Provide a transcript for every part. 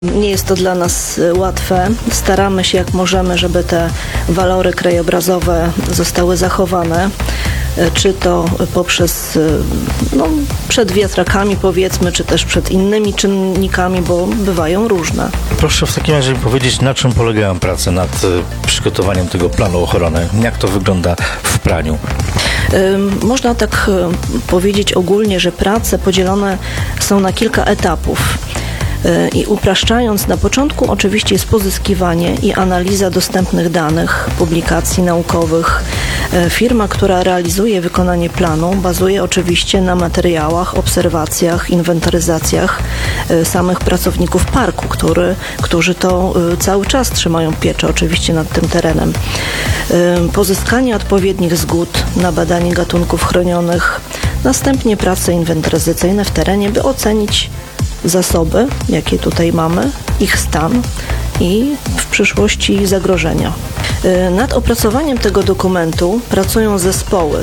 Nie jest to dla nas łatwe. Staramy się jak możemy, żeby te walory krajobrazowe zostały zachowane. Czy to poprzez, przed wiatrakami powiedzmy, czy też przed innymi czynnikami, bo bywają różne. Proszę w takim razie powiedzieć, na czym polegają prace nad przygotowaniem tego planu ochrony? Jak to wygląda w praniu? Można tak powiedzieć ogólnie, że prace podzielone są na kilka etapów. I upraszczając, na początku oczywiście jest pozyskiwanie i analiza dostępnych danych, publikacji naukowych. Firma, która realizuje wykonanie planu, bazuje oczywiście na materiałach, obserwacjach, inwentaryzacjach samych pracowników parku, którzy to cały czas trzymają pieczę oczywiście nad tym terenem. Pozyskanie odpowiednich zgód na badanie gatunków chronionych, następnie prace inwentaryzacyjne w terenie, by ocenić zasoby, jakie tutaj mamy, ich stan i w przyszłości zagrożenia. Nad opracowaniem tego dokumentu pracują zespoły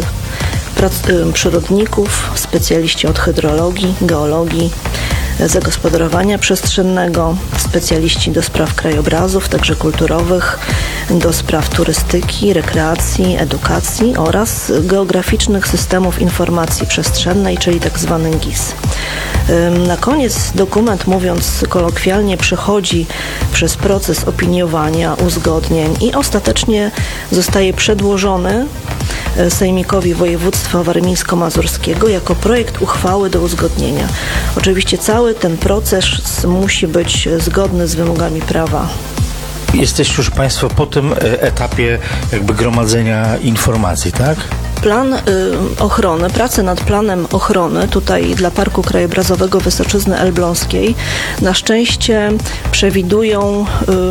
przyrodników, specjaliści od hydrologii, geologii, zagospodarowania przestrzennego, specjaliści do spraw krajobrazów, także kulturowych, do spraw turystyki, rekreacji, edukacji oraz geograficznych systemów informacji przestrzennej, czyli tak zwany GIS. Na koniec dokument, mówiąc kolokwialnie, przechodzi przez proces opiniowania, uzgodnień i ostatecznie zostaje przedłożony Sejmikowi Województwa Warmińsko-Mazurskiego jako projekt uchwały do uzgodnienia. Oczywiście cały ten proces musi być zgodny z wymogami prawa. Jesteście już Państwo po tym etapie jakby gromadzenia informacji, tak? Plan ochrony, prace nad planem ochrony tutaj dla Parku Krajobrazowego Wysoczyzny Elbląskiej na szczęście przewidują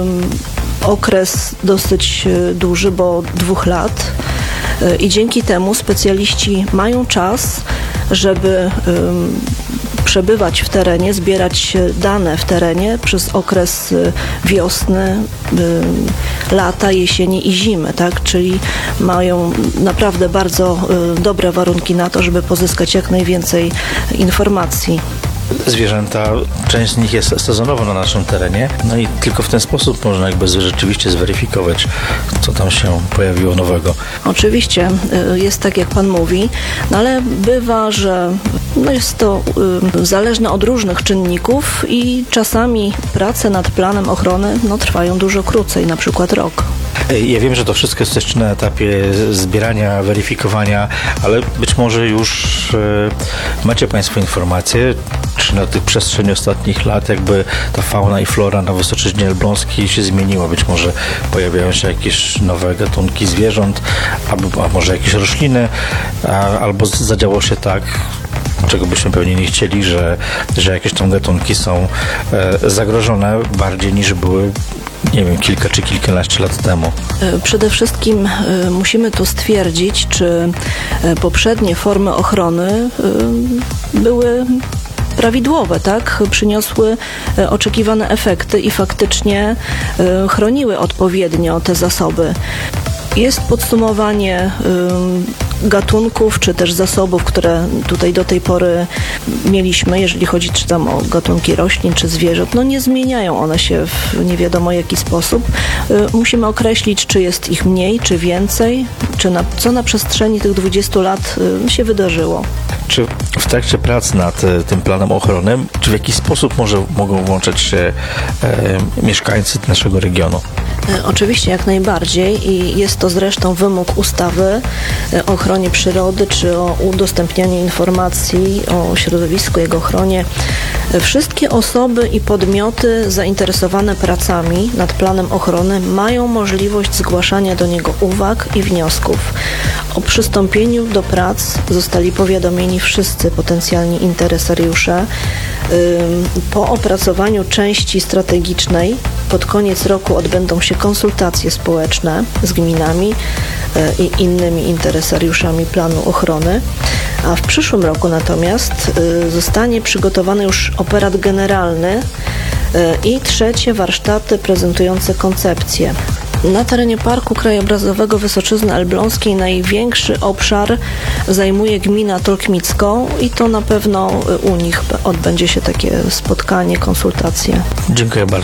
okres dosyć duży, bo 2 lat. I dzięki temu specjaliści mają czas, żeby przebywać w terenie, zbierać dane w terenie przez okres wiosny, lata, jesieni i zimy, tak? Czyli mają naprawdę bardzo dobre warunki na to, żeby pozyskać jak najwięcej informacji. Zwierzęta, część z nich jest sezonowo na naszym terenie, no i tylko w ten sposób można jakby rzeczywiście zweryfikować, co tam się pojawiło nowego. Oczywiście jest tak, jak Pan mówi, no ale bywa, że jest to zależne od różnych czynników i czasami prace nad planem ochrony trwają dużo krócej, na przykład rok. Ja wiem, że to wszystko jest jeszcze na etapie zbierania, weryfikowania, ale być może już macie Państwo informacje, czy na tych przestrzeni ostatnich lat jakby ta fauna i flora na Wysoczyźnie Elbląskiej się zmieniła. Być może pojawiają się jakieś nowe gatunki zwierząt, a może jakieś rośliny, albo zadziało się tak, czego byśmy pewnie nie chcieli, że jakieś tam gatunki są zagrożone bardziej niż były, nie wiem, kilka czy kilkanaście lat temu. Przede wszystkim musimy tu stwierdzić, czy poprzednie formy ochrony były prawidłowe, tak? Przyniosły oczekiwane efekty i faktycznie chroniły odpowiednio te zasoby. Jest podsumowanie gatunków, czy też zasobów, które tutaj do tej pory mieliśmy, jeżeli chodzi czy tam o gatunki roślin, czy zwierząt. Nie zmieniają one się w nie wiadomo jaki sposób. Musimy określić, czy jest ich mniej, czy więcej, co na przestrzeni tych 20 lat się wydarzyło. Czy w trakcie prac nad tym planem ochrony, czy w jakiś sposób mogą włączać się mieszkańcy naszego regionu? Oczywiście, jak najbardziej i jest to zresztą wymóg ustawy o ochronie przyrody, czy o udostępnianiu informacji o środowisku, jego ochronie. Wszystkie osoby i podmioty zainteresowane pracami nad planem ochrony mają możliwość zgłaszania do niego uwag i wniosków. O przystąpieniu do prac zostali powiadomieni wszyscy potencjalni interesariusze. Po opracowaniu części strategicznej pod koniec roku odbędą się konsultacje społeczne z gminami i innymi interesariuszami planu ochrony, a w przyszłym roku natomiast zostanie przygotowany już operat generalny i 3 warsztaty prezentujące koncepcję. Na terenie Parku Krajobrazowego Wysoczyzny Elbląskiej największy obszar zajmuje gmina Tolkmicką i to na pewno u nich odbędzie się takie spotkanie, konsultacje. Dziękuję bardzo.